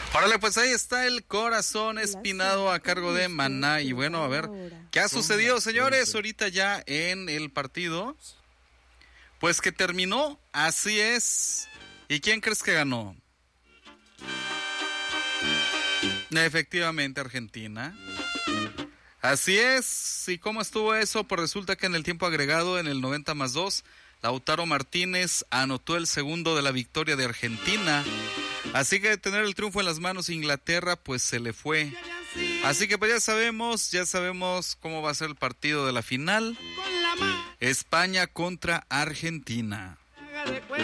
Órale, pues ahí está el Corazón Espinado a cargo de Maná. Y bueno, a ver, ¿qué ha sucedido, señores? Ahorita ya en el partido, pues que terminó, así es. ¿Y quién crees que ganó? Efectivamente, Argentina. Así es. ¿Y cómo estuvo eso? Pues resulta que en el tiempo agregado, en el 90+2, Lautaro Martínez anotó el segundo de la victoria de Argentina. Así que de tener el triunfo en las manos Inglaterra, pues se le fue. Así que pues ya sabemos cómo va a ser el partido de la final. España contra Argentina.